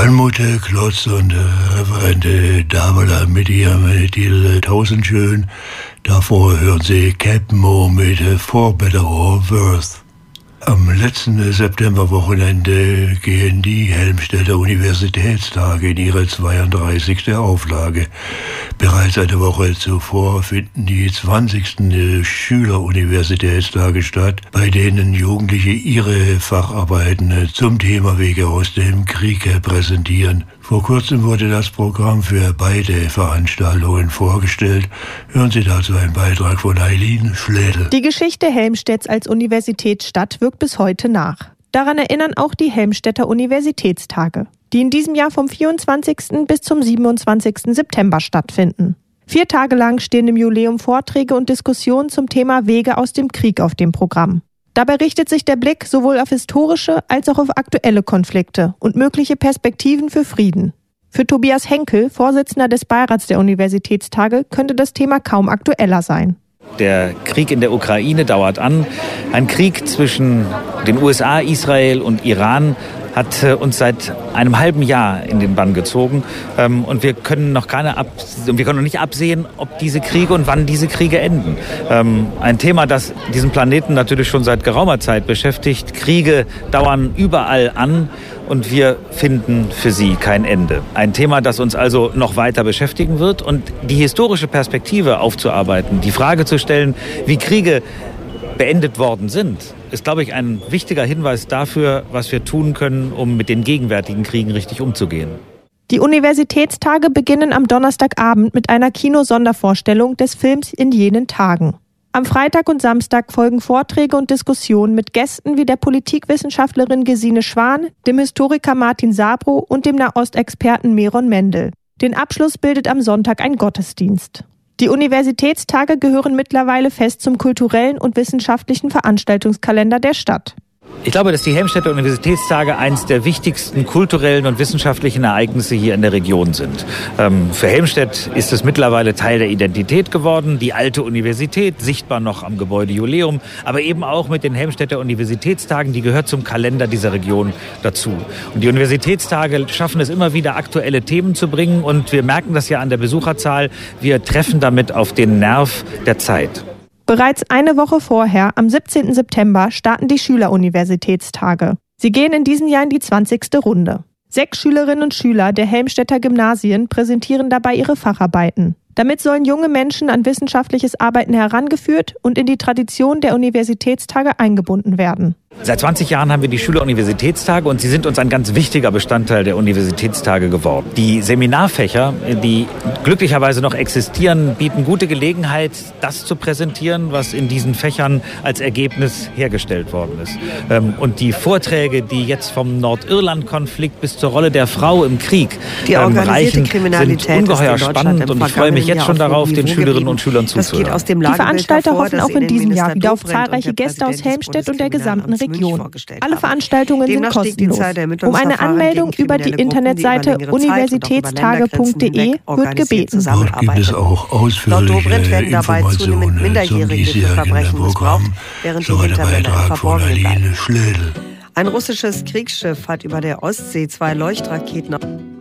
Anmutter Klotz und Referente Davala mit ihrem Titel Tausendschön. Davor hören Sie Captain Mo mit For Better or Worse. Am letzten Septemberwochenende gehen die Helmstedter Universitätstage in ihre 32. Auflage. Bereits eine Woche zuvor finden die 20. Schüleruniversitätstage statt, bei denen Jugendliche ihre Facharbeiten zum Thema Wege aus dem Krieg präsentieren. Vor kurzem wurde das Programm für beide Veranstaltungen vorgestellt. Hören Sie dazu einen Beitrag von Eileen Schlädel. Die Geschichte Helmstedts als Universitätsstadt wirkt bis heute nach. Daran erinnern auch die Helmstedter Universitätstage, die in diesem Jahr vom 24. bis zum 27. September stattfinden. 4 Tage lang stehen im Jubiläum Vorträge und Diskussionen zum Thema Wege aus dem Krieg auf dem Programm. Dabei richtet sich der Blick sowohl auf historische als auch auf aktuelle Konflikte und mögliche Perspektiven für Frieden. Für Tobias Henkel, Vorsitzender des Beirats der Universitätstage, könnte das Thema kaum aktueller sein. Der Krieg in der Ukraine dauert an. Ein Krieg zwischen den USA, Israel und Iran hat uns seit einem halben Jahr in den Bann gezogen. Und wir können noch nicht absehen, ob diese Kriege und wann diese Kriege enden. Ein Thema, das diesen Planeten natürlich schon seit geraumer Zeit beschäftigt. Kriege dauern überall an und wir finden für sie kein Ende. Ein Thema, das uns also noch weiter beschäftigen wird und die historische Perspektive aufzuarbeiten, die Frage zu stellen, wie Kriege beendet worden sind, ist, glaube ich, ein wichtiger Hinweis dafür, was wir tun können, um mit den gegenwärtigen Kriegen richtig umzugehen. Die Universitätstage beginnen am Donnerstagabend mit einer Kino-Sondervorstellung des Films In jenen Tagen. Am Freitag und Samstag folgen Vorträge und Diskussionen mit Gästen wie der Politikwissenschaftlerin Gesine Schwan, dem Historiker Martin Sabro und dem Nahostexperten Meron Mendel. Den Abschluss bildet am Sonntag ein Gottesdienst. Die Universitätstage gehören mittlerweile fest zum kulturellen und wissenschaftlichen Veranstaltungskalender der Stadt. Ich glaube, dass die Helmstedter Universitätstage eines der wichtigsten kulturellen und wissenschaftlichen Ereignisse hier in der Region sind. Für Helmstedt ist es mittlerweile Teil der Identität geworden. Die alte Universität, sichtbar noch am Gebäude Juleum, aber eben auch mit den Helmstedter Universitätstagen, die gehört zum Kalender dieser Region dazu. Und die Universitätstage schaffen es immer wieder, aktuelle Themen zu bringen. Und wir merken das ja an der Besucherzahl. Wir treffen damit auf den Nerv der Zeit. Bereits eine Woche vorher, am 17. September, starten die Schüleruniversitätstage. Sie gehen in diesem Jahr in die 20. Runde. 6 Schülerinnen und Schüler der Helmstedter Gymnasien präsentieren dabei ihre Facharbeiten. Damit sollen junge Menschen an wissenschaftliches Arbeiten herangeführt und in die Tradition der Universitätstage eingebunden werden. Seit 20 Jahren haben wir die Schüleruniversitätstage und sie sind uns ein ganz wichtiger Bestandteil der Universitätstage geworden. Die Seminarfächer, die glücklicherweise noch existieren, bieten gute Gelegenheit, das zu präsentieren, was in diesen Fächern als Ergebnis hergestellt worden ist. Und die Vorträge, die jetzt vom Nordirland-Konflikt bis zur Rolle der Frau im Krieg reichen, sind ungeheuer spannend und ich freue mich jetzt schon darauf, den Schülerinnen und Schülern zuzuhören. Die Veranstalter hoffen auch in diesem Jahr wieder auf zahlreiche Gäste aus Helmstedt und der gesamten Region. Alle Veranstaltungen sind kostenlos. Um eine Anmeldung über die Internetseite universitätstage.de wird gebeten. Dort gibt es auch ausführliche Informationen zum diesjährigen Programm, so der Beitrag von Eileen Schlädel. Ein russisches Kriegsschiff hat über der Ostsee 2 Leuchtraketen